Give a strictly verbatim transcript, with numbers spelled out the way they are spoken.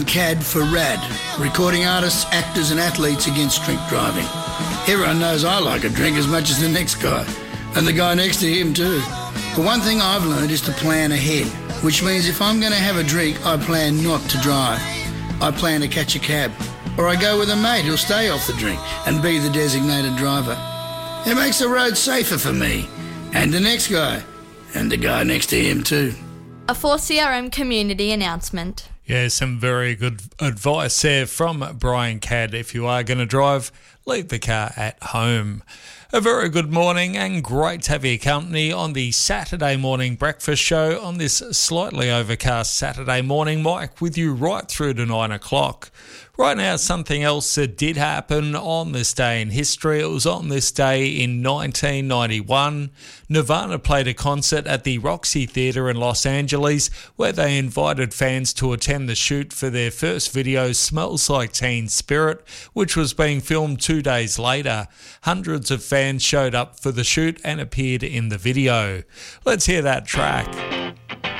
C A D for RAD, recording artists, actors and athletes against drink driving. Everyone knows I like a drink as much as the next guy, and the guy next to him too. But one thing I've learned is to plan ahead, which means if I'm going to have a drink, I plan not to drive. I plan to catch a cab, or I go with a mate who'll stay off the drink and be the designated driver. It makes the road safer for me, and the next guy, and the guy next to him too. A four C R M community announcement. Yeah, some very good advice there from Brian Cadd. If you are going to drive, leave the car at home. A very good morning and great to have your company on the Saturday morning breakfast show on this slightly overcast Saturday morning. Mike with you right through to nine o'clock. Right now, something else that did happen on this day in history. It was on this day in nineteen ninety-one. Nirvana played a concert at the Roxy Theatre in Los Angeles where they invited fans to attend the shoot for their first video, Smells Like Teen Spirit, which was being filmed two days later. Hundreds of fans showed up for the shoot and appeared in the video. Let's hear that track.